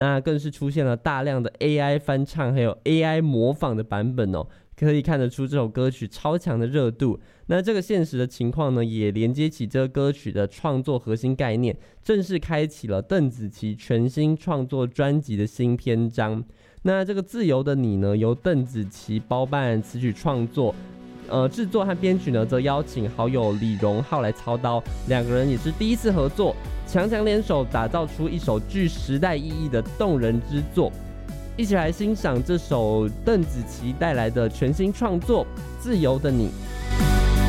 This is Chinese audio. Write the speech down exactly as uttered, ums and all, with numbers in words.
那更是出现了大量的 A I 翻唱还有 A I 模仿的版本哦，可以看得出这首歌曲超强的热度。那这个现实的情况呢，也连接起这个歌曲的创作核心概念，正式开启了邓紫棋全新创作专辑的新篇章。那这个自由的你呢，由邓紫棋包办词曲创作，呃，制作和编曲呢，则邀请好友李荣浩来操刀，两个人也是第一次合作，强强联手打造出一首具时代意义的动人之作。一起来欣赏这首邓紫棋带来的全新创作《自由的你》。